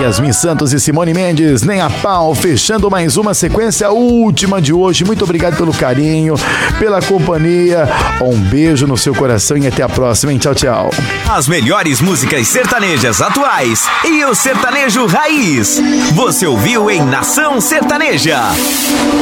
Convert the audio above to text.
Yasmin Santos e Simone Mendes, Nem a Pau, fechando mais uma sequência última de hoje. Muito obrigado pelo carinho, pela companhia. Um beijo no seu coração e até a próxima, hein? Tchau, tchau. As melhores músicas sertanejas atuais e o sertanejo raiz. Você ouviu em Nação Sertaneja.